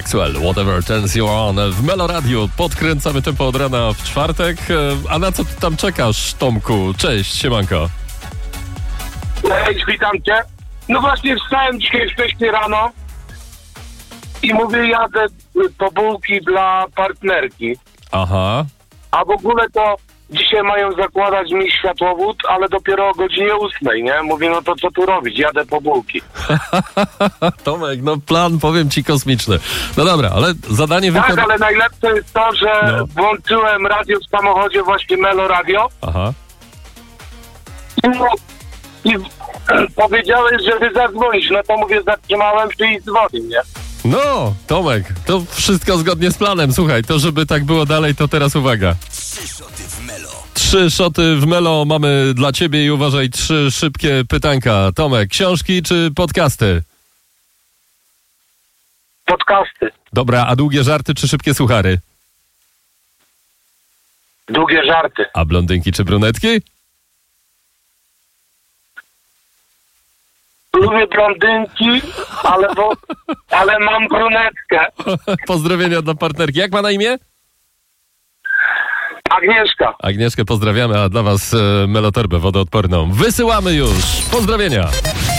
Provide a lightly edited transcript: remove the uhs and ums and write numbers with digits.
Maxwell, Whatever Turns You On w Melo Radio. Podkręcamy tempo od rana w czwartek. A na co ty tam czekasz, Tomku? Cześć, siemanko. Cześć, witam cię. No właśnie wstałem dzisiaj wcześniej rano i mówię, jadę po bułki dla partnerki. Aha. A w ogóle to dzisiaj mają zakładać mi światłowód, ale dopiero o godzinie 8, nie? Mówię, no to co tu robić? Jadę po bułki. Tomek, no plan, powiem ci, kosmiczny. No dobra, ale zadanie Tak, wykonane. ale najlepsze jest to, że No. włączyłem radio w samochodzie, właśnie Melo Radio. Aha. I powiedziałeś, żeby zadzwonić. No to mówię, zatrzymałem się i dzwonię, nie? No, Tomek, to wszystko zgodnie z planem. Słuchaj, to żeby tak było dalej, to teraz uwaga. 3 szoty w Melo. 3 szoty w Melo mamy dla ciebie i uważaj, 3 szybkie pytanka. Tomek, książki czy podcasty? Podcasty. Dobra, a długie żarty czy szybkie suchary? Długie żarty. A blondynki czy brunetki? Lubię blondynki, ale mam brunetkę. Pozdrowienia dla partnerki. Jak ma na imię? Agnieszka. Agnieszkę pozdrawiamy, a dla was Melotorbę wodoodporną wysyłamy już. Pozdrowienia.